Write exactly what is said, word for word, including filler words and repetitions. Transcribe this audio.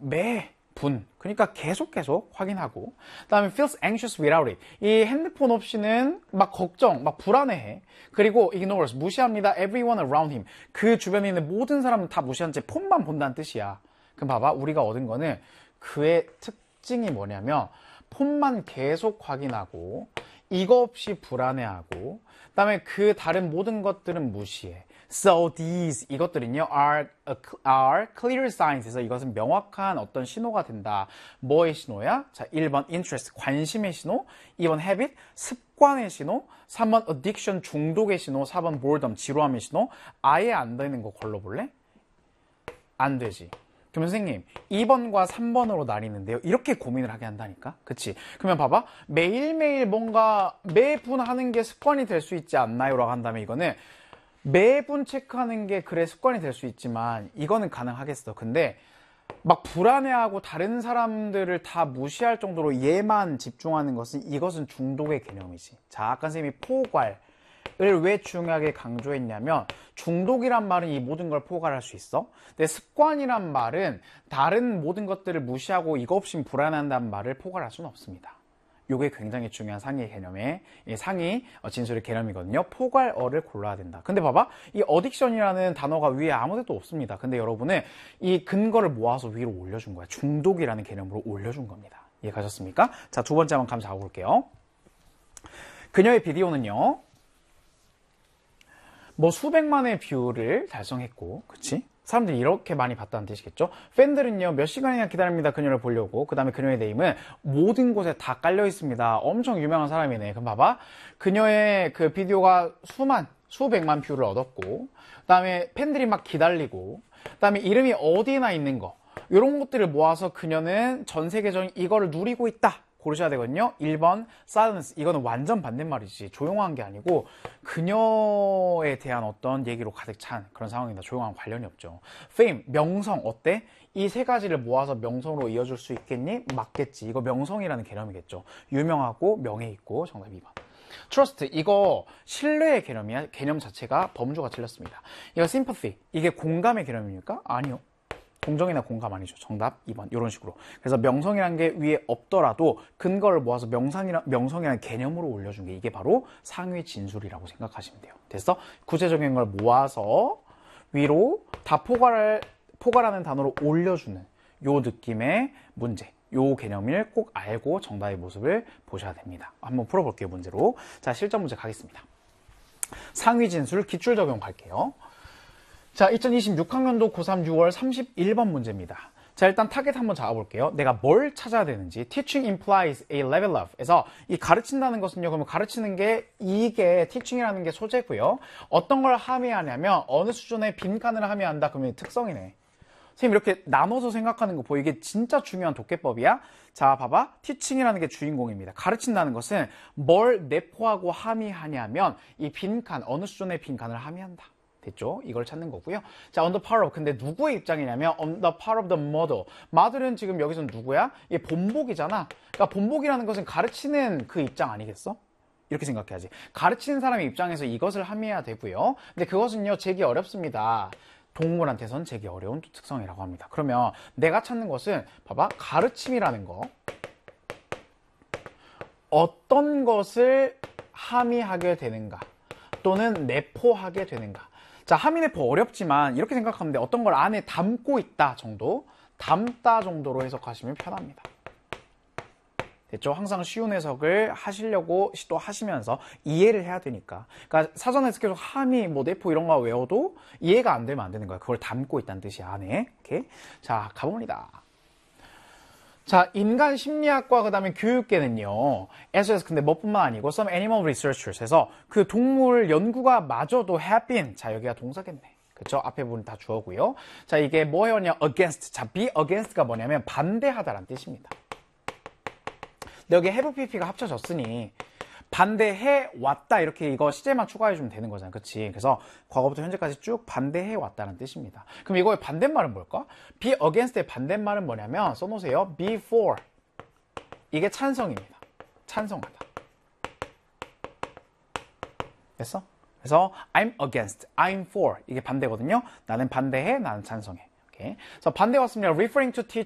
매분, 그러니까 계속 계속 확인하고. 그 다음에 feels anxious without it. 이 핸드폰 없이는 막 걱정, 막 불안해해. 그리고 ignores, 무시합니다. everyone around him. 그 주변에 있는 모든 사람은 다 무시한 채 폰만 본다는 뜻이야. 그럼 봐봐, 우리가 얻은 거는 그의 특징이 뭐냐면 폰만 계속 확인하고 이거 없이 불안해하고 그 다음에 그 다른 모든 것들은 무시해. So these, 이것들은요 are, are clear signs. 그래서 이것은 명확한 어떤 신호가 된다. 뭐의 신호야? 자, 일 번 interest, 관심의 신호. 이 번 habit, 습관의 신호. 삼 번 addiction, 중독의 신호. 사 번 boredom, 지루함의 신호. 아예 안 되는 거 걸러볼래? 안 되지. 그럼 선생님, 이 번과 삼 번으로 나뉘는데요. 이렇게 고민을 하게 한다니까? 그치? 그러면 봐봐. 매일매일 뭔가 매분 하는 게 습관이 될 수 있지 않나요? 라고 한다면 이거는 매분 체크하는 게 그래 습관이 될 수 있지만 이거는 가능하겠어. 근데 막 불안해하고 다른 사람들을 다 무시할 정도로 얘만 집중하는 것은 이것은 중독의 개념이지. 자, 아까 선생님이 포괄 을 왜 중요하게 강조했냐면 중독이란 말은 이 모든 걸 포괄할 수 있어. 근데 습관이란 말은 다른 모든 것들을 무시하고 이거 없이 불안한다는 말을 포괄할 수는 없습니다. 이게 굉장히 중요한 상위 개념의 상위 진술의 개념이거든요. 포괄어를 골라야 된다. 근데 봐봐, 이 어딕션이라는 단어가 위에 아무데도 없습니다. 근데 여러분은 이 근거를 모아서 위로 올려준 거야. 중독이라는 개념으로 올려준 겁니다. 이해가셨습니까? 자, 두 번째 한번 감 잡아볼게요. 그녀의 비디오는요 뭐 수백만의 뷰를 달성했고, 그치? 사람들이 이렇게 많이 봤다는 뜻이겠죠? 팬들은요 몇 시간이나 기다립니다. 그녀를 보려고. 그 다음에 그녀의 네임은 모든 곳에 다 깔려 있습니다. 엄청 유명한 사람이네. 그럼 봐봐, 그녀의 그 비디오가 수만 수백만 뷰를 얻었고, 그 다음에 팬들이 막 기다리고, 그 다음에 이름이 어디나 있는 거, 이런 것들을 모아서 그녀는 전 세계적인 이거를 누리고 있다. 고르셔야 되거든요. 일 번 silence, 이거는 완전 반대말이지. 조용한 게 아니고 그녀에 대한 어떤 얘기로 가득 찬 그런 상황이다. 조용한 관련이 없죠. fame, 명성 어때? 이 세 가지를 모아서 명성으로 이어줄 수 있겠니? 맞겠지. 이거 명성이라는 개념이겠죠. 유명하고 명예 있고. 정답 이 번. trust, 이거 신뢰의 개념이야. 개념 자체가 범주가 틀렸습니다. 이거 sympathy, 이게 공감의 개념입니까? 아니요. 공정이나 공감 아니죠. 정답 이 번. 이런 식으로. 그래서 명성이라는 게 위에 없더라도 근거를 모아서 명상이라, 명성이라는 개념으로 올려준 게 이게 바로 상위 진술이라고 생각하시면 돼요. 됐어? 구체적인 걸 모아서 위로 다 포괄을, 포괄하는 단어로 올려주는 요 느낌의 문제. 요 개념을 꼭 알고 정답의 모습을 보셔야 됩니다. 한번 풀어볼게요. 문제로. 자, 실전 문제 가겠습니다. 상위 진술 기출 적용 갈게요. 자, 이천이십육 학년도 고삼 유월 삼십일 번 문제입니다. 자, 일단 타겟 한번 잡아볼게요. 내가 뭘 찾아야 되는지. Teaching implies a level of. 그래서 이 가르친다는 것은요, 그러면 가르치는 게 이게 teaching이라는 게 소재고요. 어떤 걸 함의하냐면 어느 수준의 빈칸을 함의한다. 그러면 특성이네. 선생님 이렇게 나눠서 생각하는 거 보여. 이게 진짜 중요한 독해법이야. 자, 봐봐. teaching이라는 게 주인공입니다. 가르친다는 것은 뭘 내포하고 함의하냐면 이 빈칸, 어느 수준의 빈칸을 함의한다. 됐죠? 이걸 찾는 거고요. 자, on the part of. 근데 누구의 입장이냐면 on the part of the model. mother은 지금 여기서 누구야? 이게 본복이잖아. 그러니까 본복이라는 것은 가르치는 그 입장 아니겠어? 이렇게 생각해야지. 가르치는 사람의 입장에서 이것을 함의해야 되고요. 근데 그것은요, 재기 어렵습니다. 동물한테선 재기 어려운 특성이라고 합니다. 그러면 내가 찾는 것은 봐봐. 가르침이라는 거. 어떤 것을 함의하게 되는가? 또는 내포하게 되는가? 자, 함의 내포 어렵지만 이렇게 생각하면 돼. 어떤 걸 안에 담고 있다 정도, 담다 정도로 해석하시면 편합니다. 됐죠? 항상 쉬운 해석을 하시려고 시도하시면서 이해를 해야 되니까. 그러니까 사전에서 계속 함의, 뭐 내포 이런 거 외워도 이해가 안 되면 안 되는 거야. 그걸 담고 있다는 뜻이 안에. 오케이? 자, 가봅니다. 자, 인간 심리학과 그 다음에 교육계는요, 에스에스 근데 뭐뿐만 아니고 some animal researchers 해서 그 동물 연구가 마저도 have been. 자, 여기가 동사겠네. 그쵸? 앞에 부분 다 주어고요. 자, 이게 뭐예요냐? against. 자, be against가 뭐냐면 반대하다라는 뜻입니다. 근데 여기 have pp가 합쳐졌으니 반대해 왔다 이렇게 이거 시제만 추가해 주면 되는 거잖아요. 그치? 그래서 과거부터 현재까지 쭉 반대해 왔다는 뜻입니다. 그럼 이거의 반대말은 뭘까? be against의 반대말은 뭐냐면 써놓으세요. be for. 이게 찬성입니다. 찬성하다. 됐어? 그래서 I'm against, I'm for. 이게 반대거든요. 나는 반대해, 나는 찬성해. 오케이. 그래서 반대 왔습니다. referring to